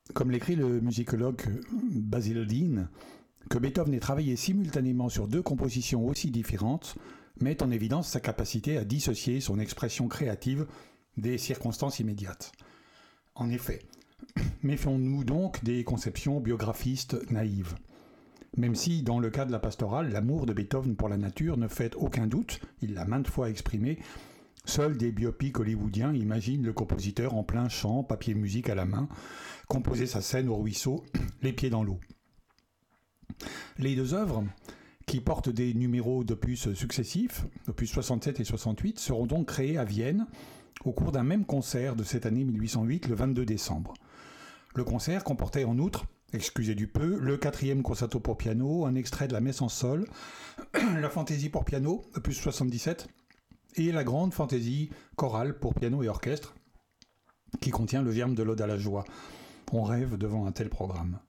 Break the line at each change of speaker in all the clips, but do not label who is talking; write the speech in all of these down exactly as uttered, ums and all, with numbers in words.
Comme l'écrit le musicologue Basil Dean, que Beethoven ait travaillé simultanément sur deux compositions aussi différentes met en évidence sa capacité à dissocier son expression créative des circonstances immédiates. En effet, méfions-nous donc des conceptions biographistes naïves. Même si, dans le cas de la pastorale, l'amour de Beethoven pour la nature ne fait aucun doute, il l'a maintes fois exprimé, seuls des biopics hollywoodiens imaginent le compositeur en plein champ, papier musique à la main, composer sa scène au ruisseau, les pieds dans l'eau. Les deux œuvres, qui portent des numéros d'opus successifs, opus soixante-sept et soixante-huit, seront donc créées à Vienne au cours d'un même concert de cette année mille huit cent huit, le vingt-deux décembre. Le concert comportait en outre, excusez du peu, le quatrième concerto pour piano, un extrait de la messe en sol, la fantaisie pour piano, opus soixante-dix-sept, et la grande fantaisie chorale pour piano et orchestre, qui contient le verbe de l'Ode à la joie. On rêve devant un tel programme.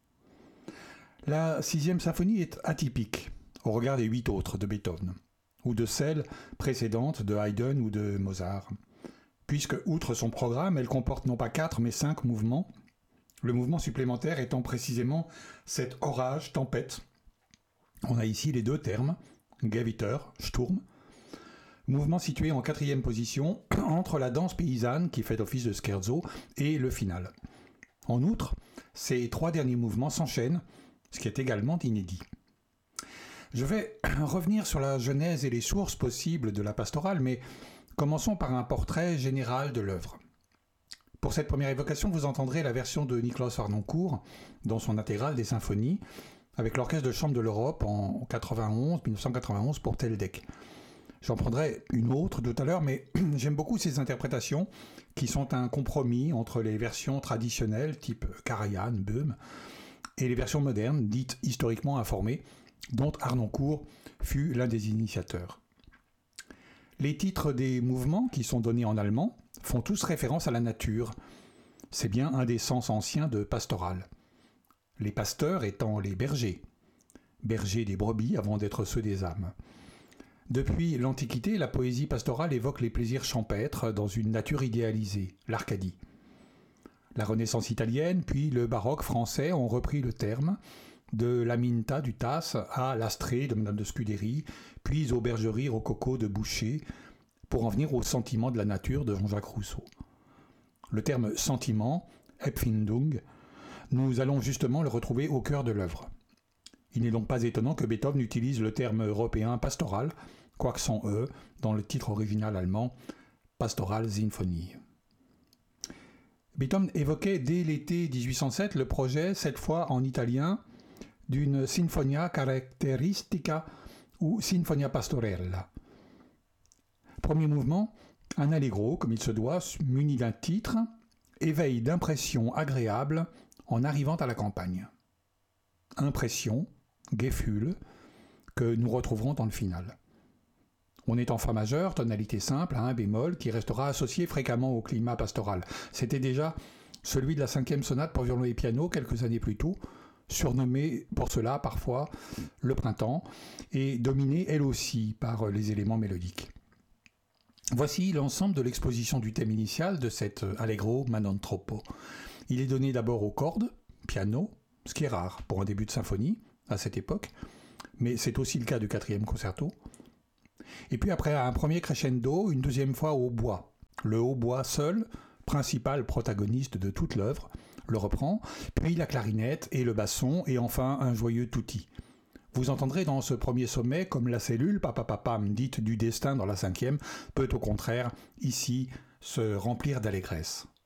La sixième symphonie est atypique, au regard des huit autres de Beethoven, ou de celles précédentes de Haydn ou de Mozart, puisque, outre son programme, elle comporte non pas quatre, mais cinq mouvements, le mouvement supplémentaire étant précisément cet orage, tempête. On a ici les deux termes, Gewitter, Sturm, mouvement situé en quatrième position entre la danse paysanne qui fait office de scherzo et le final. En outre, ces trois derniers mouvements s'enchaînent, ce qui est également inédit. Je vais revenir sur la genèse et les sources possibles de la pastorale, mais commençons par un portrait général de l'œuvre. Pour cette première évocation, vous entendrez la version de Nicolas Harnoncourt dans son intégrale des symphonies, avec l'Orchestre de chambre de l'Europe en quatre-vingt-onze, mille neuf cent quatre-vingt-onze pour Teldec. J'en prendrai une autre tout à l'heure, mais j'aime beaucoup ces interprétations qui sont un compromis entre les versions traditionnelles, type Karajan, Böhm, et les versions modernes, dites historiquement informées, dont Harnoncourt fut l'un des initiateurs. Les titres des mouvements, qui sont donnés en allemand, font tous référence à la nature. C'est bien un des sens anciens de pastoral. Les pasteurs étant les bergers, bergers des brebis avant d'être ceux des âmes. Depuis l'Antiquité, la poésie pastorale évoque les plaisirs champêtres dans une nature idéalisée, l'Arcadie. La Renaissance italienne, puis le baroque français ont repris le terme, de l'Aminta du Tasse à l'Astrée de Madame de Scudéry, puis aux bergeries rococo de Boucher, pour en venir au sentiment de la nature de Jean-Jacques Rousseau. Le terme sentiment, Empfindung, nous allons justement le retrouver au cœur de l'œuvre. Il n'est donc pas étonnant que Beethoven utilise le terme européen pastoral, quoique sans E, dans le titre original allemand Pastoral Sinfonie. Beethoven évoquait dès l'été dix-huit cent sept le projet, cette fois en italien, d'une Sinfonia Caratteristica ou Sinfonia Pastorella. Premier mouvement, un allegro, comme il se doit, muni d'un titre, éveil d'impressions agréables en arrivant à la campagne. Impression, Gefühl, que nous retrouverons dans le final. On est en fa majeur, tonalité simple, à un bémol, qui restera associé fréquemment au climat pastoral. C'était déjà celui de la cinquième sonate pour violon et piano quelques années plus tôt, surnommée pour cela parfois le printemps, et dominée elle aussi par les éléments mélodiques. Voici l'ensemble de l'exposition du thème initial de cet Allegro ma non troppo. Il est donné d'abord aux cordes, piano, ce qui est rare pour un début de symphonie à cette époque, mais c'est aussi le cas du quatrième concerto. Et puis après un premier crescendo, une deuxième fois au bois. Le hautbois seul, principal protagoniste de toute l'œuvre, le reprend, puis la clarinette et le basson, et enfin un joyeux tutti. Vous entendrez dans ce premier sommet comme la cellule papapapam dite du destin dans la cinquième peut au contraire ici se remplir d'allégresse.